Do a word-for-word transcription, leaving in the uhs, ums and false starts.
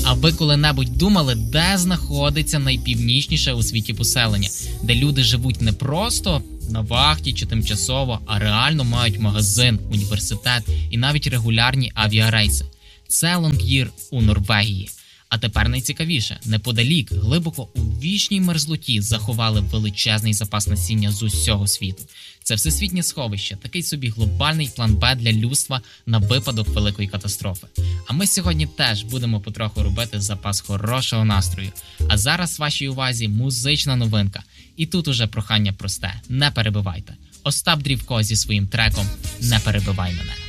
А ви коли-небудь думали, де знаходиться найпівнічніше у світі поселення, де люди живуть не просто на вахті чи тимчасово, а реально мають магазин, університет і навіть регулярні авіарейси? Це Лонг'їр у Норвегії. А тепер найцікавіше, неподалік, глибоко у вічній мерзлоті заховали величезний запас насіння з усього світу. Це всесвітнє сховище, такий собі глобальний план Б для людства на випадок великої катастрофи. А ми сьогодні теж будемо потроху робити запас хорошого настрою. А зараз вашій увазі музична новинка. І тут уже прохання просте – не перебивайте. Остап Дрівко зі своїм треком «Не перебивай мене».